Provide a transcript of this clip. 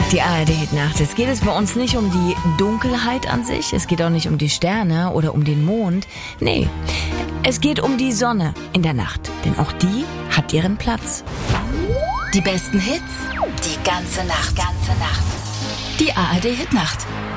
Die ARD-Nacht. Es geht bei uns nicht um die Dunkelheit an sich, es geht auch nicht um die Sterne oder um den Mond. Nee, es geht um die Sonne in der Nacht, denn auch die hat ihren Platz. Die besten Hits, die ganze Nacht. Die ARD-Hitnacht.